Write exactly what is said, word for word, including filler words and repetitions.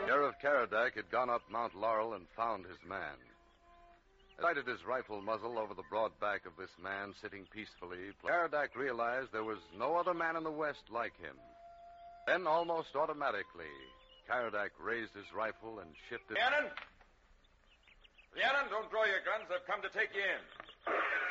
Sheriff Karadak had gone up Mount Laurel and found his man. He sighted his rifle muzzle over the broad back of this man sitting peacefully. Karadak realized there was no other man in the West like him. Then, almost automatically, Karadak raised his rifle and shifted... Rhiannon! Rhiannon, don't draw your guns. I've come to take you in.